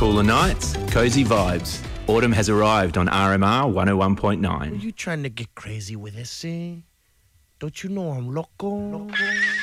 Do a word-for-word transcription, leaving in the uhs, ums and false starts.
Cooler nights, cosy vibes. Autumn has arrived on R M R one oh one point Are nine. you trying to get crazy with this, eh? Don't you know I'm loco? loco?